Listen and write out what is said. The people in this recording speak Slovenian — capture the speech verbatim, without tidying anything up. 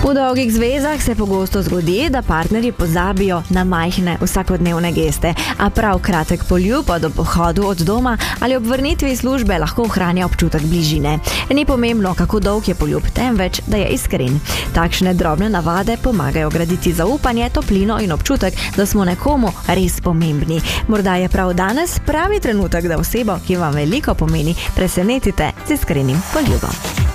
V dolgih zvezah se pogosto zgodi, da partnerji pozabijo na majhne vsakodnevne geste, a prav kratek poljub od pohodu od doma ali ob vrnitvi iz službe lahko ohranja občutek bližine. Ni pomembno, kako dolg je poljub, temveč, da je iskren. Takšne drobne navade pomagajo graditi zaupanje, toplino in občutek, da smo nekomu res pomembni. Morda je prav danes pravi trenutek, da osebo, ki vam veliko pomeni, presenetite z iskrenim poljubom.